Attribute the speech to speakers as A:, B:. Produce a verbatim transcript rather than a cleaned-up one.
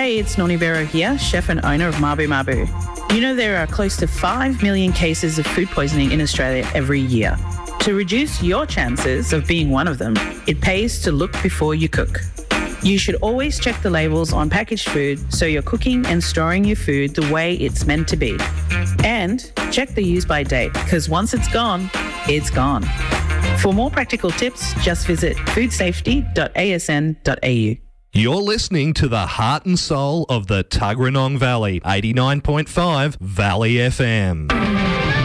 A: Hey, it's Noni Vero here, chef and owner of Mabu Mabu. You know there are close to five million cases of food poisoning in Australia every year. To reduce your chances of being one of them, it pays to look before you cook. You should always check the labels on packaged food so you're cooking and storing your food the way it's meant to be. And check the use by date, because once it's gone, it's gone. For more practical tips, just visit food safety dot a s n dot a u.
B: You're listening to the heart and soul of the Tuggeranong Valley, eighty-nine point five Valley F M.